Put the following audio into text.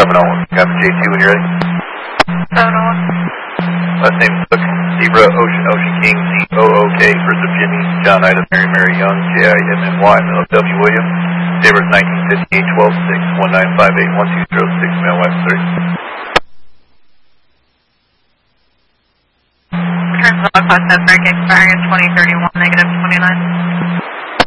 701. Got the J2 when you're ready. 701. Last name Cook, Zebra, Ocean King, Z-O-O-K, first of Jimmy, John Ida, Mary Young, J-I-M-M-Y, middle of W. William. Date of 1958, 12-6, 1958, 1206, mail West 30. Return to log class break expiring at 2031, -29.